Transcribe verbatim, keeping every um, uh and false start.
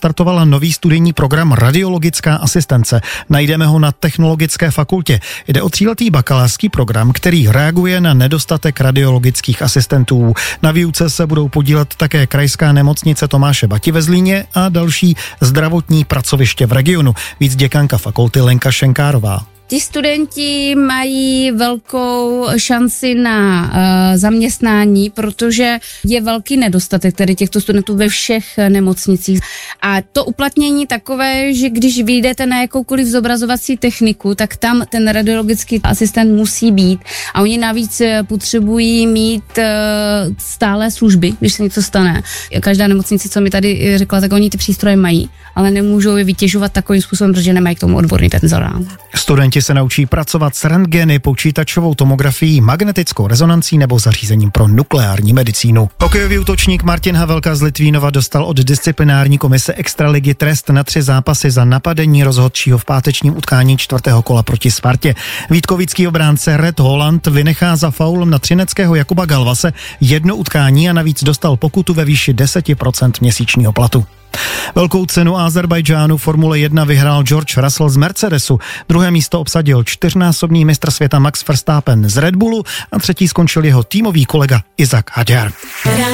nastartovala nový studijní program Radiologická asistence. Najdeme ho na Technologické fakultě. Jde o tříletý bakalářský program, který reaguje na nedostatek radiologických asistentů. Na výuce se budou podílet také Krajská nemocnice Tomáše Bati ve Zlíně a další zdravotní pracoviště v regionu. Víc děkanka fakulty Lenka Šenkárová. Ti studenti mají velkou šanci na uh, zaměstnání, protože je velký nedostatek tedy těchto studentů ve všech nemocnicích. A to uplatnění takové, že když vyjdete na jakoukoliv zobrazovací techniku, tak tam ten radiologický asistent musí být. A oni navíc potřebují mít uh, stálé služby, když se něco stane. Každá nemocnice, co mi tady řekla, tak oni ty přístroje mají, ale nemůžou je vytěžovat takovým způsobem, protože nemají k tomu odborný personál. Studenti se naučí pracovat s rentgeny, počítačovou tomografií, magnetickou rezonancí nebo zařízením pro nukleární medicínu. Hokejový útočník Martin Havelka z Litvínova dostal od disciplinární komise Extraligy trest na tři zápasy za napadení rozhodčího v pátečním utkání čtvrtého kola proti Spartě. Vítkovický obránce Red Holland vynechá za faul na třineckého Jakuba Galvase jedno utkání a navíc dostal pokutu ve výši deset procent měsíčního platu. Velkou cenu Azerbajdžánu Formule jedna vyhrál George Russell z Mercedesu. Druhé místo obsadil čtyřnásobný mistr světa Max Verstappen z Red Bullu a třetí skončil jeho týmový kolega Isaac Hadjar.